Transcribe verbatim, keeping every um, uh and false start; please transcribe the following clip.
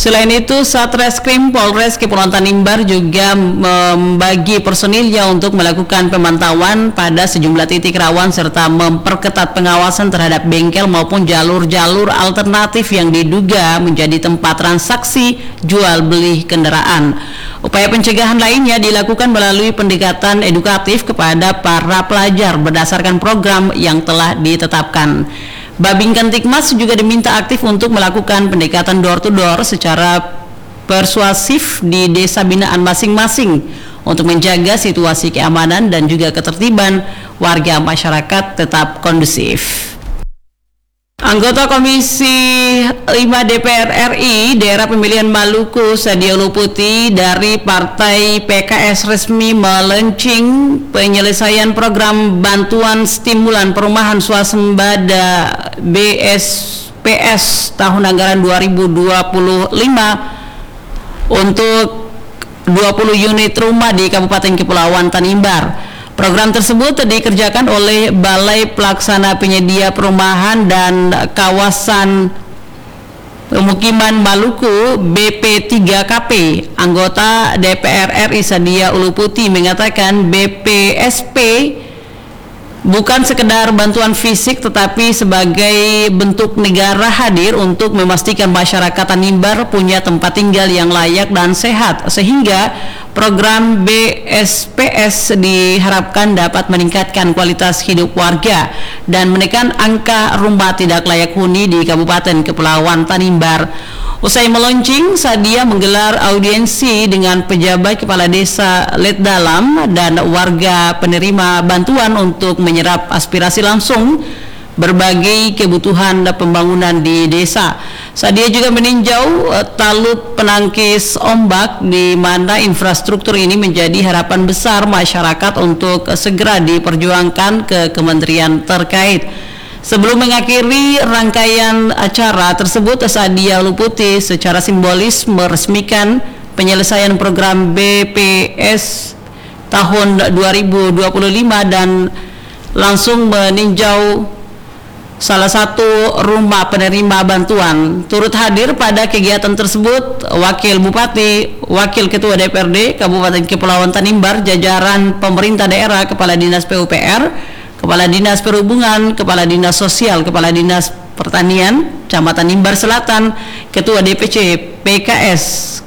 Selain itu, Satreskrim Polres Kepulauan Tanimbar juga membagi personilnya untuk melakukan pemantauan pada sejumlah titik rawan serta memperketat pengawasan terhadap bengkel maupun jalur-jalur alternatif yang diduga menjadi tempat transaksi jual beli kendaraan. Upaya pencegahan lainnya dilakukan melalui pendekatan edukatif kepada para pelajar berdasarkan program yang telah ditetapkan. Babin Kantikmas juga diminta aktif untuk melakukan pendekatan door to door secara persuasif di desa binaan masing-masing untuk menjaga situasi keamanan dan juga ketertiban warga masyarakat tetap kondusif. Anggota Komisi lima D P R R I Daerah Pemilihan Maluku Sadia Uluputi dari Partai P K S resmi melaunching penyelesaian program bantuan stimulan perumahan swasembada B S P S tahun anggaran dua ribu dua puluh lima untuk dua puluh unit rumah di Kabupaten Kepulauan Tanimbar. Program tersebut dikerjakan oleh Balai Pelaksana Penyedia Perumahan dan Kawasan Pemukiman Maluku B P tiga K P. Anggota D P R R I Sadia Uluputi mengatakan B P S P bukan sekedar bantuan fisik tetapi sebagai bentuk negara hadir untuk memastikan masyarakat Tanimbar punya tempat tinggal yang layak dan sehat, sehingga program B S P S diharapkan dapat meningkatkan kualitas hidup warga dan menekan angka rumah tidak layak huni di Kabupaten Kepulauan Tanimbar. Usai meluncing, Sadia menggelar audiensi dengan pejabat kepala desa Letdalam dan warga penerima bantuan untuk menyerap aspirasi langsung berbagai kebutuhan pembangunan di desa. Sadia juga meninjau uh, talut penangkis ombak di mana infrastruktur ini menjadi harapan besar masyarakat untuk uh, segera diperjuangkan ke kementerian terkait. Sebelum mengakhiri rangkaian acara tersebut, Sadia Uluputi secara simbolis meresmikan penyelesaian program B P S tahun dua ribu dua puluh lima dan langsung meninjau salah satu rumah penerima bantuan. Turut hadir pada kegiatan tersebut Wakil Bupati, Wakil Ketua D P R D Kabupaten Kepulauan Tanimbar, jajaran pemerintah daerah, Kepala Dinas P U P R, Kepala Dinas Perhubungan, Kepala Dinas Sosial, Kepala Dinas Pertanian, Camat Tanimbar Selatan, Ketua D P C P K S